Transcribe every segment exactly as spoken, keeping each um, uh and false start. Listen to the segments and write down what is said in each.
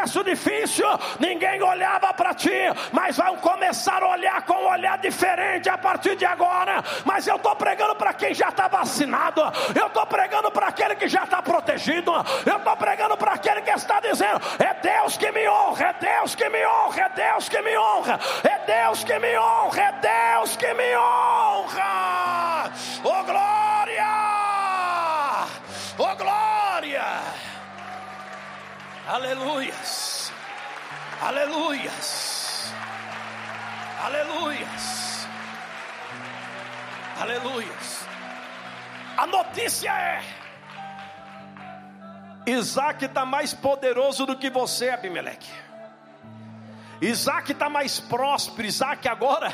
processo difícil, ninguém olhava para ti, mas vão começar a olhar com um olhar diferente a partir de agora. Mas eu estou pregando para quem já está vacinado, eu estou pregando para aquele que já está protegido, eu estou pregando para aquele que está dizendo: é Deus que me honra, é Deus que me honra, é Deus que me honra, é Deus que me honra, é Deus que me honra. Oh glória, oh glória, aleluias, aleluias, aleluias, aleluias. A notícia é: Isaac está mais poderoso do que você, Abimeleque. Isaac está mais próspero. Isaac agora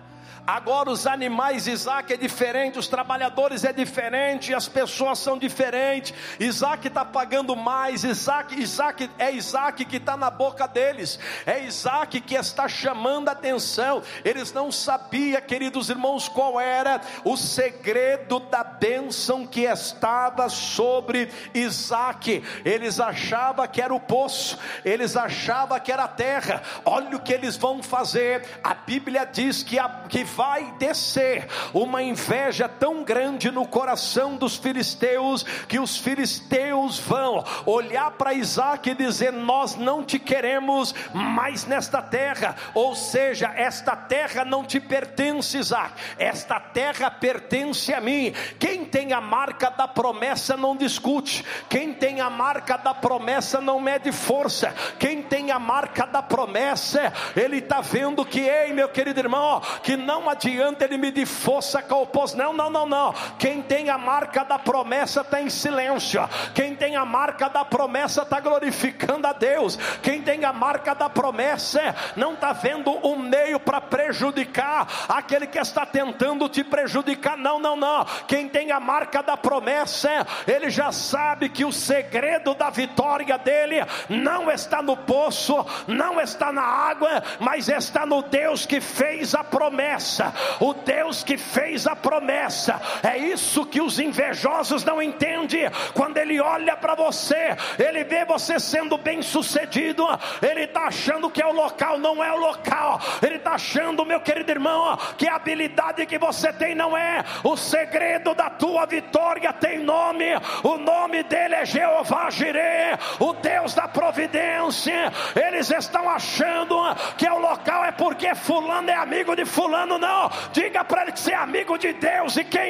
Agora os animais, Isaac é diferente, os trabalhadores é diferente, as pessoas são diferentes. Isaac está pagando mais. Isaac, Isaac é Isaac que está na boca deles, é Isaac que está chamando a atenção. Eles não sabiam, queridos irmãos, qual era o segredo da bênção que estava sobre Isaac. Eles achavam que era o poço, eles achavam que era a terra. Olha o que eles vão fazer. A Bíblia diz que, a, que vai descer uma inveja tão grande no coração dos filisteus, que os filisteus vão olhar para Isaac e dizer: nós não te queremos mais nesta terra. Ou seja, esta terra não te pertence, Isaac, esta terra pertence a mim. Quem tem a marca da promessa não discute, quem tem a marca da promessa não mede força, quem tem a marca da promessa, ele está vendo que, ei meu querido irmão, que não adianta ele medir força com a oposição. Não, não, não, não. Quem tem a marca da promessa está em silêncio. Quem tem a marca da promessa está glorificando a Deus. Quem tem a marca da promessa não está vendo um meio para prejudicar aquele que está tentando te prejudicar. Não, não, não. Quem tem a marca da promessa, ele já sabe que o segredo da vitória dele não está no poço, não está na água, mas está no Deus que fez a promessa. O Deus que fez a promessa. É isso que os invejosos não entendem. Quando ele olha para você, ele vê você sendo bem sucedido, ele está achando que é o local. Não é o local. Ele está achando, meu querido irmão, que a habilidade que você tem não é. O segredo da tua vitória tem nome. O nome dele é Jeová Jireh, o Deus da providência. Eles estão achando que é o local, é porque fulano é amigo de fulano. Não, diga para ele que você é amigo de Deus, e quem